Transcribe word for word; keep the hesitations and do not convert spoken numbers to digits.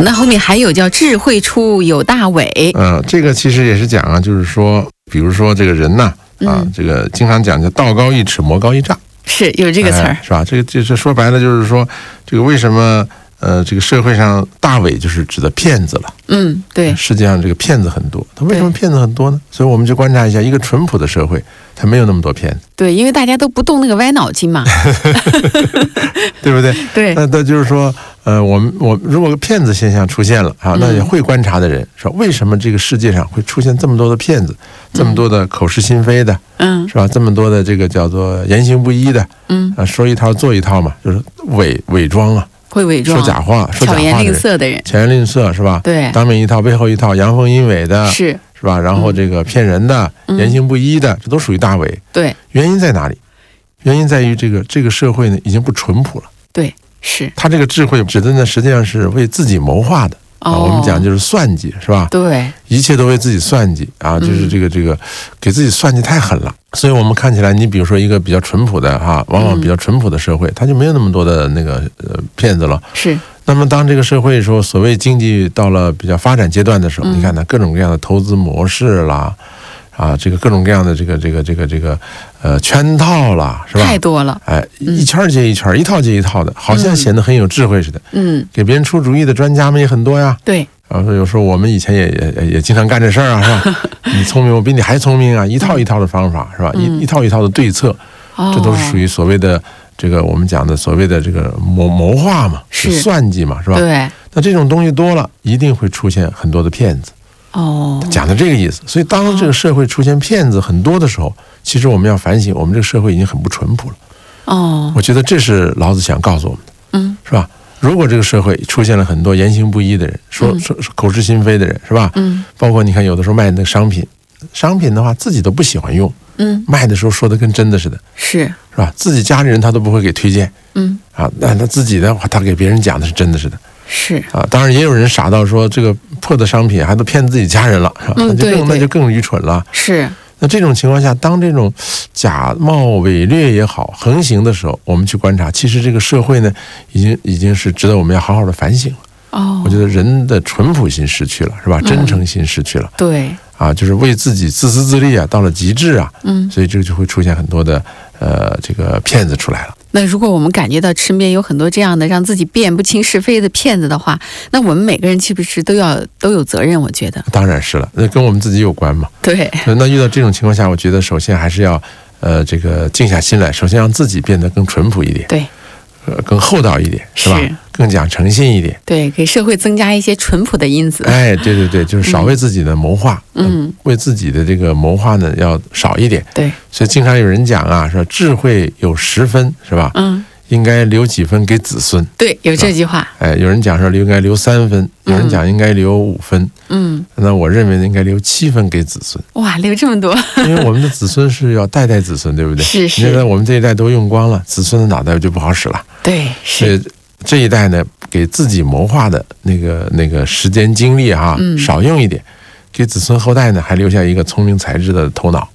那后面还有叫智慧出有大伟。 嗯、呃，这个其实也是讲啊，就是说，比如说这个人呐，啊， 嗯、 这个经常讲叫道高一尺，魔高一丈， 是有这个词儿、 哎，是吧？这个这这说白了就是说，这个为什么呃，这个社会上大伪就是指的骗子了。 嗯，对。 世界上这个骗子很多，他为什么骗子很多呢？所以我们就观察一下，一个淳朴的社会，它没有那么多骗子。 对，因为大家都不动那个歪脑筋嘛， 对不对？ 对。 那那就是说，呃，我们我如果骗子现象出现了啊，那也会观察的人说，为什么这个世界上会出现这么多的骗子，这么多的口是心非的， 嗯， 是吧？这么多的这个叫做言行不一的， 嗯， 啊，说一套做一套嘛，就是伪伪装啊。 会伪装、 说假话、说假话的人， 巧言令色的人， 巧言令色是吧？ 对， 当面一套，背后一套，阳奉阴违的， 是是吧？然后这个骗人的、 嗯、 言行不一的，这都属于大伪。 对， 原因在哪里？原因在于这个这个社会呢，已经不淳朴了。 对，是。他这个智慧指的呢，实际上是为自己谋划的。 哦、 啊，我们讲就是算计，是吧？ 对， 一切都为自己算计啊，就是这个这个，给自己算计太狠了。所以我们看起来，你比如说一个比较淳朴的哈、啊，往往比较淳朴的社会，它就没有那么多的那个呃骗子了。 是。 那么当这个社会说所谓经济到了比较发展阶段的时候，嗯、你看呢，各种各样的投资模式啦，啊，这个各种各样的这个这个这个这个呃圈套啦，是吧？ 太多了。 哎，一圈接一圈，一套接一套的，好像显得很有智慧似的。 嗯， 给别人出主意的专家们也很多呀。 对。 啊，说有时候我们以前也也也经常干这事儿啊，是吧？你聪明，我比你还聪明啊，一套一套的方法，是吧？嗯、一一套一套的对策， 哦、 这都是属于所谓的这个我们讲的所谓的这个谋谋划嘛， 是算计嘛，是吧？ 对。 那这种东西多了，一定会出现很多的骗子。 哦， 讲的这个意思。所以当这个社会出现骗子很多的时候，其实我们要反省，我们这个社会已经很不淳朴了。 哦， 我觉得这是老子想告诉我们的， 嗯， 是吧？如果这个社会出现了很多言行不一的人，说说口是心非的人，是吧？ 嗯， 包括你看有的时候卖那个商品，商品的话自己都不喜欢用， 嗯， 卖的时候说的跟真的似的， 是是吧？自己家里人他都不会给推荐， 嗯， 啊，那他自己的话，他给别人讲的是真的似的， 是啊。当然也有人傻到说这个破的商品还都骗自己家人了，是吧？ 嗯， 那就更对那就更愚蠢了， 是。 那这种情况下，当这种假冒伪劣也好横行的时候，我们去观察，其实这个社会呢，已经已经是值得我们要好好的反省了。 哦， 我觉得人的淳朴心失去了，是吧？真诚心失去了。 嗯、对。 啊，就是为自己自私自利啊，到了极致啊。 嗯。 所以这个就会出现很多的呃这个骗子出来了。 那如果我们感觉到身边有很多这样的让自己辨不清是非的骗子的话，那我们每个人是不是都要都有责任？我觉得当然是了，那跟我们自己有关嘛。 对。 那遇到这种情况下，我觉得首先还是要呃这个静下心来，首先让自己变得更淳朴一点， 对， 呃更厚道一点，是吧？ 是更讲诚信一点， 对，给社会增加一些淳朴的因子。 哎，对对对，就是少为自己的谋划， 嗯， 为自己的这个谋划呢要少一点。 对， 所以经常有人讲啊，说智慧有十分，是吧？ 嗯。 应该留几分给子孙？ 对，有这句话。 哎，有人讲说应该留三分，有人讲应该留五分。 嗯， 那我认为应该留七分给子孙。 哇，留这么多！ 因为我们的子孙是要代代子孙，对不对？ 是是。 现在我们这一代都用光了，子孙的脑袋就不好使了。 对，是。 这一代呢，给自己谋划的那个那个时间精力哈、啊，嗯、少用一点，给子孙后代呢还留下一个聪明才智的头脑。